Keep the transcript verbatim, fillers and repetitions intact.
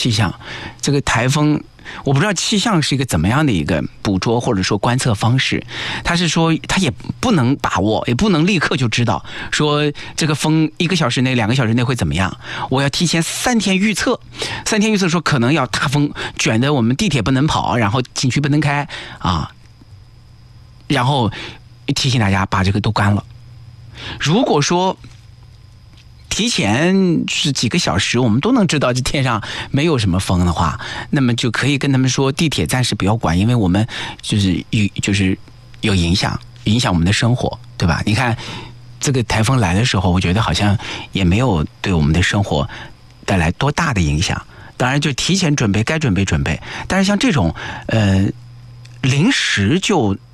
气象，这个台风。我不知道气象是一个怎么样的一个捕捉或者说观测方式，他是说他也不能把握，也不能立刻就知道说这个风一个小时内两个小时内会怎么样，我要提前三天预测，三天预测说可能要大风卷得我们地铁不能跑，然后景区不能开啊，然后提醒大家把这个都关了。如果说提前是几个小时我们都能知道这天上没有什么风的话，那么就可以跟他们说地铁暂时不要关，因为我们就是有就是有影响影响我们的生活，对吧？你看这个台风来的时候，我觉得好像也没有对我们的生活带来多大的影响，当然就提前准备该准备准备，但是像这种呃临时就